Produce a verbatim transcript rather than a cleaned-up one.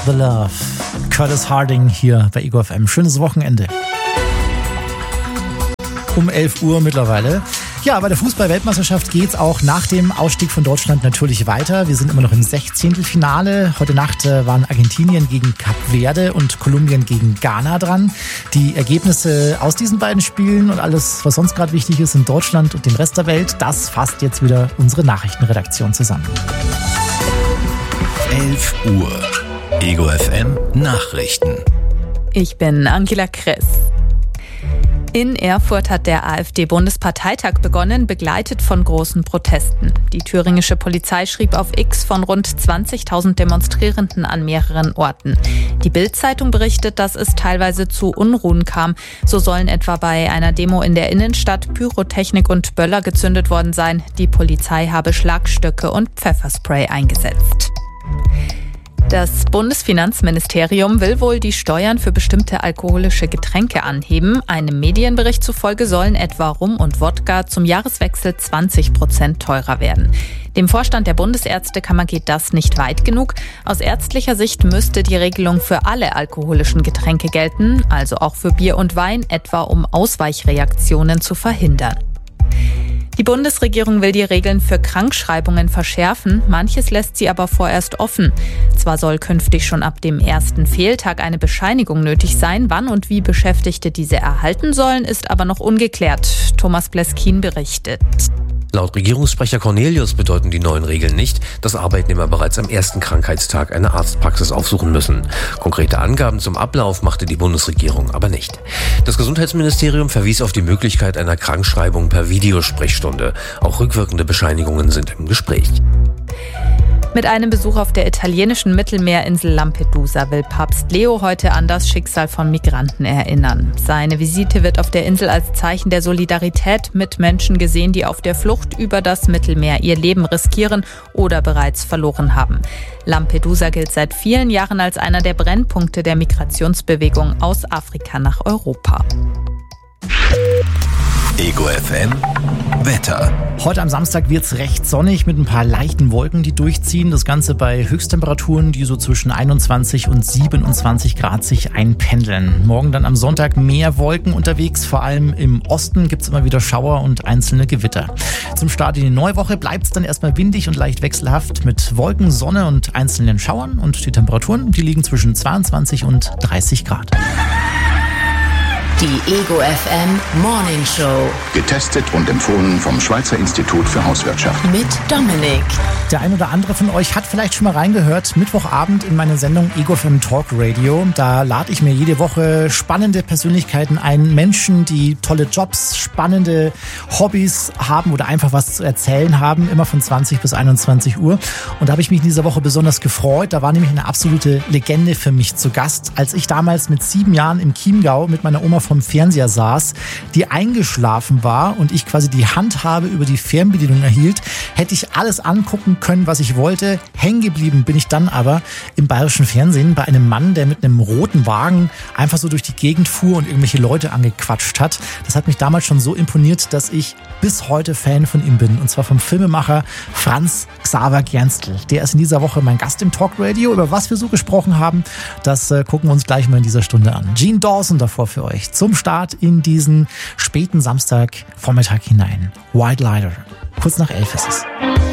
the Love. Curtis Harding hier bei Ego F M. Schönes Wochenende. Um elf Uhr mittlerweile. Ja, bei der Fußball-Weltmeisterschaft geht's auch nach dem Ausstieg von Deutschland natürlich weiter. Wir sind immer noch im Sechzehntelfinale. Heute Nacht waren Argentinien gegen Kap Verde und Kolumbien gegen Ghana dran. Die Ergebnisse aus diesen beiden Spielen und alles, was sonst gerade wichtig ist in Deutschland und dem Rest der Welt, das fasst jetzt wieder unsere Nachrichtenredaktion zusammen. elf Uhr. Ego F M Nachrichten. Ich bin Angela Kress. In Erfurt hat der AfD-Bundesparteitag begonnen, begleitet von großen Protesten. Die thüringische Polizei schrieb auf X von rund zwanzigtausend Demonstrierenden an mehreren Orten. Die Bild-Zeitung berichtet, dass es teilweise zu Unruhen kam. So sollen etwa bei einer Demo in der Innenstadt Pyrotechnik und Böller gezündet worden sein. Die Polizei habe Schlagstöcke und Pfefferspray eingesetzt. Das Bundesfinanzministerium will wohl die Steuern für bestimmte alkoholische Getränke anheben. Einem Medienbericht zufolge sollen etwa Rum und Wodka zum Jahreswechsel zwanzig Prozent teurer werden. Dem Vorstand der Bundesärztekammer geht das nicht weit genug. Aus ärztlicher Sicht müsste die Regelung für alle alkoholischen Getränke gelten, also auch für Bier und Wein, etwa um Ausweichreaktionen zu verhindern. Die Bundesregierung will die Regeln für Krankschreibungen verschärfen, manches lässt sie aber vorerst offen. Zwar soll künftig schon ab dem ersten Fehltag eine Bescheinigung nötig sein, wann und wie Beschäftigte diese erhalten sollen, ist aber noch ungeklärt. Thomas Bleskin berichtet. Laut Regierungssprecher Cornelius bedeuten die neuen Regeln nicht, dass Arbeitnehmer bereits am ersten Krankheitstag eine Arztpraxis aufsuchen müssen. Konkrete Angaben zum Ablauf machte die Bundesregierung aber nicht. Das Gesundheitsministerium verwies auf die Möglichkeit einer Krankschreibung per Videosprechstunde. Auch rückwirkende Bescheinigungen sind im Gespräch. Mit einem Besuch auf der italienischen Mittelmeerinsel Lampedusa will Papst Leo heute an das Schicksal von Migranten erinnern. Seine Visite wird auf der Insel als Zeichen der Solidarität mit Menschen gesehen, die auf der Flucht über das Mittelmeer ihr Leben riskieren oder bereits verloren haben. Lampedusa gilt seit vielen Jahren als einer der Brennpunkte der Migrationsbewegung aus Afrika nach Europa. Ego F M Wetter. Heute am Samstag wird es recht sonnig mit ein paar leichten Wolken, die durchziehen. Das Ganze bei Höchsttemperaturen, die so zwischen einundzwanzig und siebenundzwanzig Grad sich einpendeln. Morgen dann am Sonntag mehr Wolken unterwegs. Vor allem im Osten gibt es immer wieder Schauer und einzelne Gewitter. Zum Start in die neue Woche bleibt es dann erstmal windig und leicht wechselhaft mit Wolken, Sonne und einzelnen Schauern. Und die Temperaturen, die liegen zwischen zweiundzwanzig und dreißig Grad. Die Ego F M Morning Show. Getestet und empfohlen vom Schweizer Institut für Hauswirtschaft. Mit Dominik. Der ein oder andere von euch hat vielleicht schon mal reingehört, Mittwochabend in meine Sendung Ego F M Talk Radio. Da lade ich mir jede Woche spannende Persönlichkeiten ein, Menschen, die tolle Jobs, spannende Hobbys haben oder einfach was zu erzählen haben, immer von zwanzig bis einundzwanzig Uhr. Und da habe ich mich in dieser Woche besonders gefreut. Da war nämlich eine absolute Legende für mich zu Gast, als ich damals mit sieben Jahren im Chiemgau mit meiner Oma vom Fernseher saß, die eingeschlafen war und ich quasi die Handhabe über die Fernbedienung erhielt, hätte ich alles angucken können, was ich wollte. Hängen geblieben bin ich dann aber im bayerischen Fernsehen bei einem Mann, der mit einem roten Wagen einfach so durch die Gegend fuhr und irgendwelche Leute angequatscht hat. Das hat mich damals schon so imponiert, dass ich bis heute Fan von ihm bin. Und zwar vom Filmemacher Franz Xaver Gernstel. Der ist in dieser Woche mein Gast im Talk Radio. Über was wir so gesprochen haben, das äh, gucken wir uns gleich mal in dieser Stunde an. Gene Dawson davor für euch. Zum Start in diesen späten Samstagvormittag hinein. White Lighter. Kurz nach elf ist es.